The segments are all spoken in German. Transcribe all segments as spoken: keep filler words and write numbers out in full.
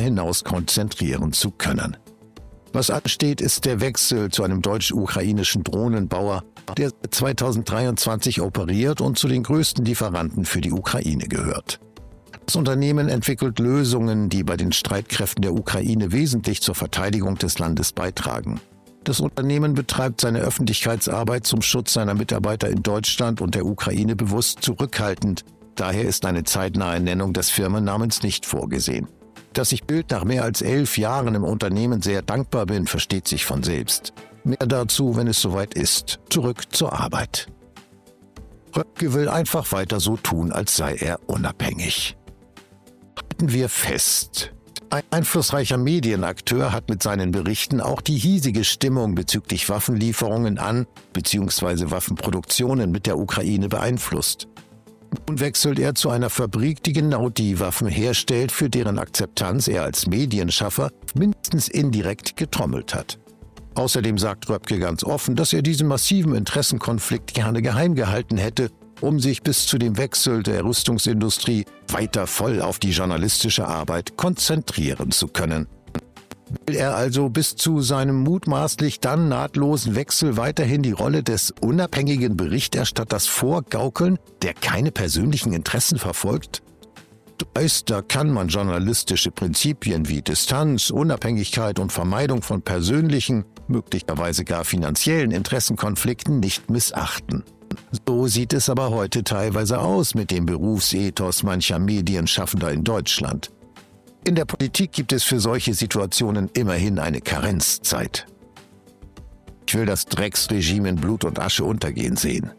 hinaus konzentrieren zu können. Was ansteht, ist der Wechsel zu einem deutsch-ukrainischen Drohnenbauer, der zweitausenddreiundzwanzig operiert und zu den größten Lieferanten für die Ukraine gehört. Das Unternehmen entwickelt Lösungen, die bei den Streitkräften der Ukraine wesentlich zur Verteidigung des Landes beitragen. Das Unternehmen betreibt seine Öffentlichkeitsarbeit zum Schutz seiner Mitarbeiter in Deutschland und der Ukraine bewusst zurückhaltend. Daher ist eine zeitnahe Nennung des Firmennamens nicht vorgesehen. Dass ich Bild nach mehr als elf Jahren im Unternehmen sehr dankbar bin, versteht sich von selbst. Mehr dazu, wenn es soweit ist. Zurück zur Arbeit. Röpke will einfach weiter so tun, als sei er unabhängig. Halten wir fest. Ein einflussreicher Medienakteur hat mit seinen Berichten auch die hiesige Stimmung bezüglich Waffenlieferungen an bzw. Waffenproduktionen mit der Ukraine beeinflusst. Nun wechselt er zu einer Fabrik, die genau die Waffen herstellt, für deren Akzeptanz er als Medienschaffer mindestens indirekt getrommelt hat. Außerdem sagt Röpke ganz offen, dass er diesen massiven Interessenkonflikt gerne geheim gehalten hätte, um sich bis zu dem Wechsel der Rüstungsindustrie weiter voll auf die journalistische Arbeit konzentrieren zu können. Will er also bis zu seinem mutmaßlich dann nahtlosen Wechsel weiterhin die Rolle des unabhängigen Berichterstatters vorgaukeln, der keine persönlichen Interessen verfolgt? Du weißt, da kann man journalistische Prinzipien wie Distanz, Unabhängigkeit und Vermeidung von persönlichen, möglicherweise gar finanziellen Interessenkonflikten nicht missachten. So sieht es aber heute teilweise aus mit dem Berufsethos mancher Medienschaffender in Deutschland. In der Politik gibt es für solche Situationen immerhin eine Karenzzeit. Ich will das Drecksregime in Blut und Asche untergehen sehen.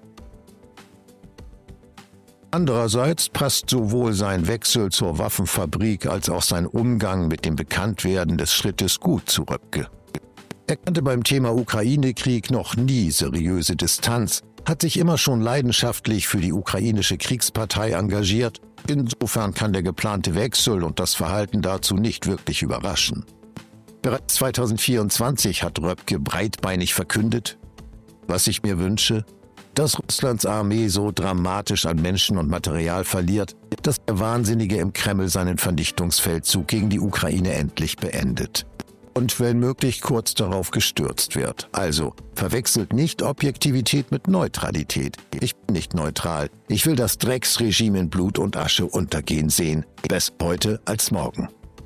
Andererseits passt sowohl sein Wechsel zur Waffenfabrik als auch sein Umgang mit dem Bekanntwerden des Schrittes gut zu Röpke. Er kannte beim Thema Ukraine-Krieg noch nie seriöse Distanz, hat sich immer schon leidenschaftlich für die ukrainische Kriegspartei engagiert. Insofern kann der geplante Wechsel und das Verhalten dazu nicht wirklich überraschen. Bereits zweitausendvierundzwanzig hat Röpke breitbeinig verkündet: Was ich mir wünsche, dass Russlands Armee so dramatisch an Menschen und Material verliert, dass der Wahnsinnige im Kreml seinen Vernichtungsfeldzug gegen die Ukraine endlich beendet. Und wenn möglich kurz darauf gestürzt wird. Also, verwechselt nicht Objektivität mit Neutralität. Ich bin nicht neutral. Ich will das Drecksregime in Blut und Asche untergehen sehen. Besser heute als morgen.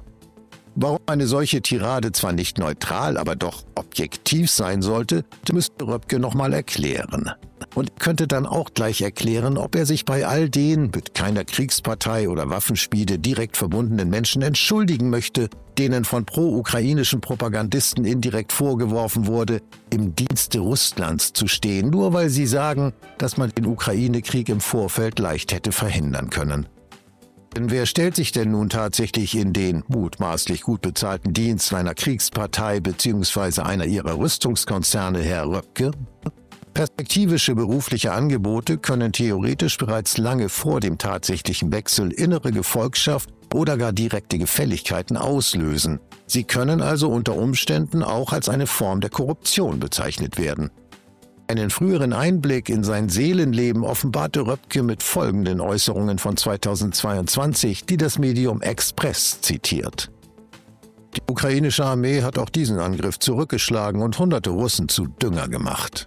Warum eine solche Tirade zwar nicht neutral, aber doch objektiv sein sollte, müsste Röpke nochmal erklären. Und könnte dann auch gleich erklären, ob er sich bei all den mit keiner Kriegspartei oder Waffenschmiede direkt verbundenen Menschen entschuldigen möchte, denen von pro-ukrainischen Propagandisten indirekt vorgeworfen wurde, im Dienste Russlands zu stehen, nur weil sie sagen, dass man den Ukraine-Krieg im Vorfeld leicht hätte verhindern können. Denn wer stellt sich denn nun tatsächlich in den mutmaßlich gut bezahlten Dienst einer Kriegspartei bzw. einer ihrer Rüstungskonzerne, Herr Röpke? Perspektivische berufliche Angebote können theoretisch bereits lange vor dem tatsächlichen Wechsel innere Gefolgschaft oder gar direkte Gefälligkeiten auslösen. Sie können also unter Umständen auch als eine Form der Korruption bezeichnet werden. Einen früheren Einblick in sein Seelenleben offenbarte Röpke mit folgenden Äußerungen von zweitausendzweiundzwanzig, die das Medium Express zitiert. Die ukrainische Armee hat auch diesen Angriff zurückgeschlagen und hunderte Russen zu Dünger gemacht.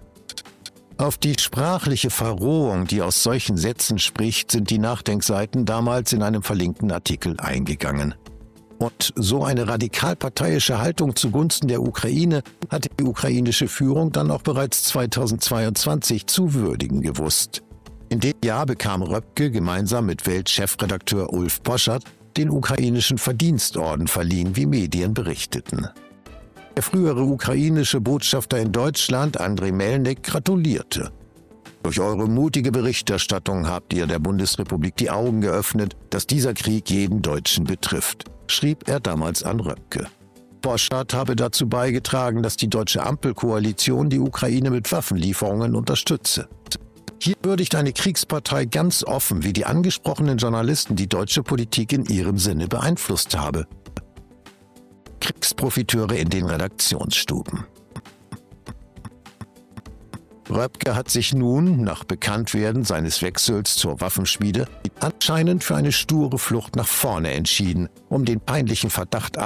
Auf die sprachliche Verrohung, die aus solchen Sätzen spricht, sind die Nachdenkseiten damals in einem verlinkten Artikel eingegangen. Und so eine radikalparteiische Haltung zugunsten der Ukraine hatte die ukrainische Führung dann auch bereits zweitausendzweiundzwanzig zu würdigen gewusst. In dem Jahr bekam Röpke gemeinsam mit Welt-Chefredakteur Ulf Poschardt den ukrainischen Verdienstorden verliehen, wie Medien berichteten. Der frühere ukrainische Botschafter in Deutschland, Andrei Melnik, gratulierte. Durch eure mutige Berichterstattung habt ihr der Bundesrepublik die Augen geöffnet, dass dieser Krieg jeden Deutschen betrifft, schrieb er damals an Röpke. Poschardt habe dazu beigetragen, dass die deutsche Ampelkoalition die Ukraine mit Waffenlieferungen unterstütze. Hier würdigt eine Kriegspartei ganz offen, wie die angesprochenen Journalisten die deutsche Politik in ihrem Sinne beeinflusst habe. Kriegsprofiteure in den Redaktionsstuben. Röpke hat sich nun, nach Bekanntwerden seines Wechsels zur Waffenschmiede, anscheinend für eine sture Flucht nach vorne entschieden, um den peinlichen Verdacht